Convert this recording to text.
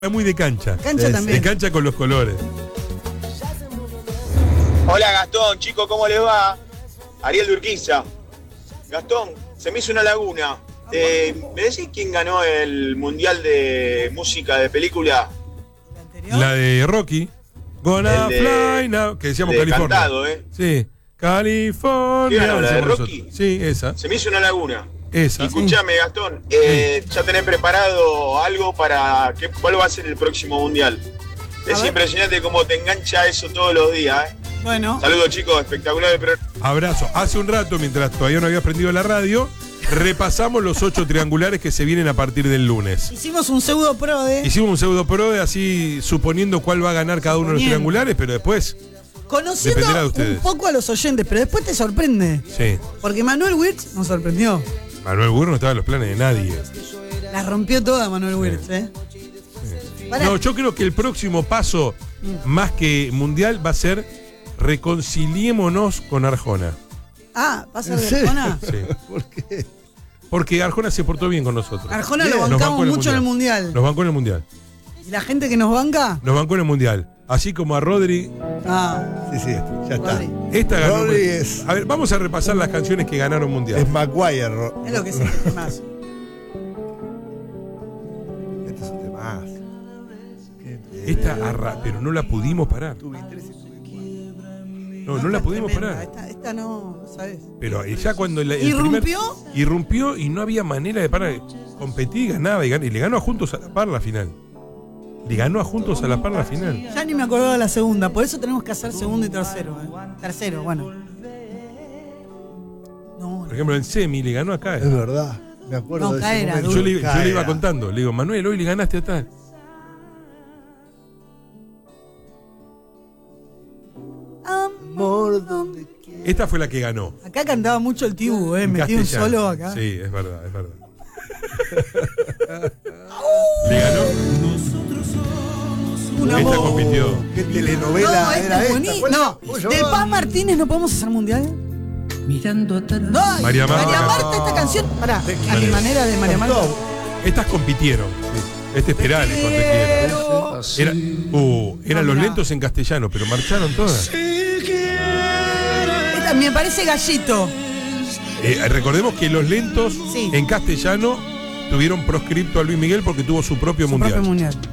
Es muy de cancha. Cancha también. De cancha con los colores. Hola Gastón, chicos, ¿cómo les va? Ariel de Urquiza. Gastón, se me hizo una laguna. ¿Me decís quién ganó el Mundial de Música de Película? La de Rocky. Gonna Fly Now, que decíamos California. Cantado, Sí. California. ¿Qué ganó, la de decíamos Rocky? nosotros. Sí, esa. Se me hizo una laguna. Esa. Escuchame, Gastón, ¿ya tenés preparado algo para cuál va a ser el próximo Mundial? Es impresionante cómo te engancha eso todos los días, ¿eh? Bueno. Saludos, chicos, espectacular el programa. Abrazo. Hace un rato, mientras todavía no había prendido la radio, repasamos los 8 triangulares que se vienen a partir del lunes. Hicimos un pseudo pro de. Hicimos un pseudo pro de así suponiendo cuál va a ganar cada uno de los triangulares, pero después dependerá de Conociendo ustedes. un poco a los oyentes, pero después te sorprende. Sí. Porque Manuel Wirtz nos sorprendió. Manuel Burro no estaba en los planes de nadie. La rompió toda Manuel Wirtz, ¿eh? Pará. No, yo creo que el próximo paso, más que mundial, va a ser reconciliémonos con Arjona. Ah, ¿va a ser de Arjona? Sí. ¿Por qué? Porque Arjona se portó bien con nosotros. Arjona Bien. lo Nos bancamos bancó mucho en el mundial. Nos bancó en el mundial. ¿Y la gente que nos banca? Nos bancó en el mundial. Así como a Rodri. Ah, Sí, sí, ya está. Rodri. Esta ganó. Rodri es A ver, vamos a repasar las canciones que ganaron mundial. Maguire. es lo que siente más. Este es un tema. Pero no la pudimos parar. No la pudimos Tremenda. parar. Esta no sabes. Pero ya cuando ¿Irrumpió? irrumpió y no había manera de parar. Competí, ganaba y le ganó a Juntos a la Par la final. Le ganó a Juntos a la Par la final. Ya ni me acordaba de la segunda, por eso tenemos que hacer segundo y tercero. Tercero, bueno. No, Por ejemplo, en semi le ganó acá. Es verdad. Me acuerdo No, de ese Caera, momento. Yo le iba Caera. contando. Le digo, Manuel, hoy le ganaste a tal. amor donde quiera. Esta fue la que ganó. Acá cantaba mucho el Tibu, En metí un castellano. solo acá. Sí, es verdad, es verdad. Le ganó. Una Esta voz. compitió. ¿Qué telenovela No, era esta? buenísimo. ¿Cuál- No, cómo se del llamaba? Paz Martínez no podemos hacer mundial. Mirando atrás. No, María Marta. esta canción. Pará, a mi manera de María Marta. Estas compitieron. Este es Perales con Te Quiero. Eran los lentos en castellano, pero marcharon todas. Esta me parece Gallito. Recordemos que los lentos Sí. en castellano tuvieron proscripto a Luis Miguel porque tuvo su propio Su mundial. propio mundial.